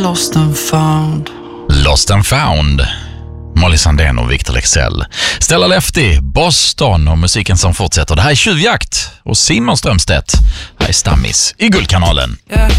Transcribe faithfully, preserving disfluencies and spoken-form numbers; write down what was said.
Lost and found. Lost and found. Molly Sandén och Victor Leksell. Stella Lefty, Boston och musiken som fortsätter. Det här är Tjuvjakt och Simon Strömstedt. Här är Stammis i Guldkanalen. Yeah.